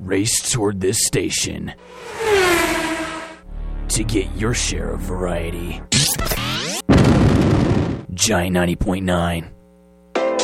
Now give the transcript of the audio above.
Race toward this station to get your share of variety. Giant 90.9.